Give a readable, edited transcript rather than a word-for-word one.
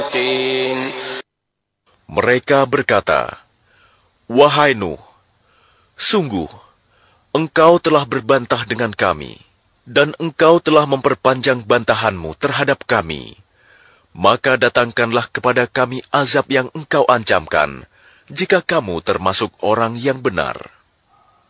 Mereka berkata, "Wahai Nuh, sungguh, engkau telah berbantah dengan kami, dan engkau telah memperpanjang bantahanmu terhadap kami. Maka datangkanlah kepada kami azab yang engkau ancamkan, jika kamu termasuk orang yang benar."